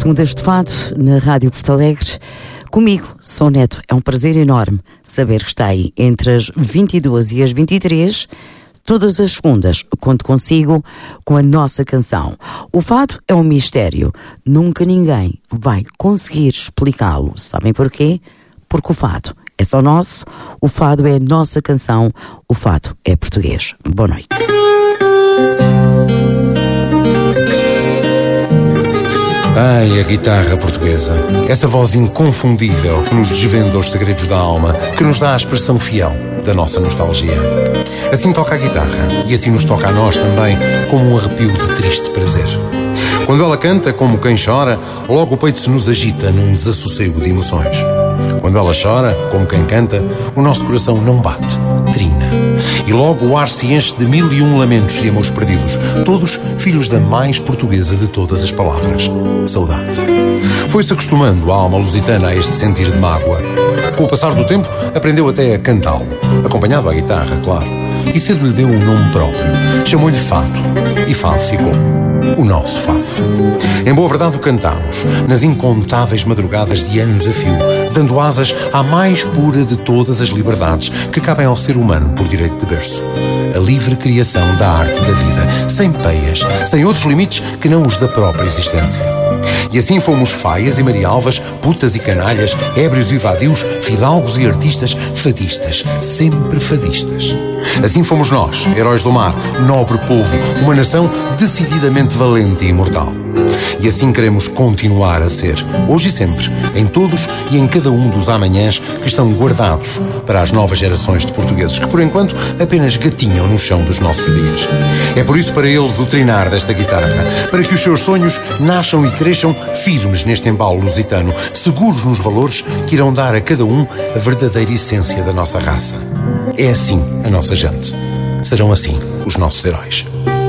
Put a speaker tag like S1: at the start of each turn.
S1: segundas de fado na Rádio Porto Alegre. Comigo, São Neto. É um prazer enorme saber que está aí entre as 22 e as 23. Todas as segundas conto consigo com a nossa canção. O fado é um mistério. Nunca ninguém vai conseguir explicá-lo. Sabem porquê? Porque o fado é só nosso, o fado é a nossa canção, o fado é português. Boa noite.
S2: Ai, a guitarra portuguesa. Essa voz inconfundível que nos desvenda os segredos da alma, que nos dá a expressão fiel da nossa nostalgia. Assim toca a guitarra e assim nos toca a nós também, como um arrepio de triste prazer. Quando ela canta como quem chora, logo o peito se nos agita num desassossego de emoções. Quando ela chora, como quem canta, o nosso coração não bate, trina. E logo o ar se enche de 1001 lamentos de amores perdidos, todos filhos da mais portuguesa de todas as palavras, saudade. Foi-se acostumando a alma lusitana a este sentir de mágoa. Com o passar do tempo, aprendeu até a cantá-lo, acompanhado à guitarra, claro. E cedo lhe deu um nome próprio, chamou-lhe fado, e fado ficou. O nosso fado. Em boa verdade o cantámos, nas incontáveis madrugadas de anos a fio, dando asas à mais pura de todas as liberdades que cabem ao ser humano por direito de berço. A livre criação da arte da vida, sem peias, sem outros limites que não os da própria existência. E assim fomos faias e marialvas, putas e canalhas, ébrios e vadios, fidalgos e artistas, fadistas, sempre fadistas. Assim fomos nós, heróis do mar, nobre povo, uma nação decididamente valente e imortal. E assim queremos continuar a ser, hoje e sempre, em todos e em cada um dos amanhãs que estão guardados para as novas gerações de portugueses que, por enquanto, apenas gatinham no chão dos nossos dias. É por isso para eles o trinar desta guitarra, para que os seus sonhos nasçam e cresçam firmes neste embalo lusitano, seguros nos valores que irão dar a cada um a verdadeira essência da nossa raça. É assim a nossa gente. Serão assim os nossos heróis.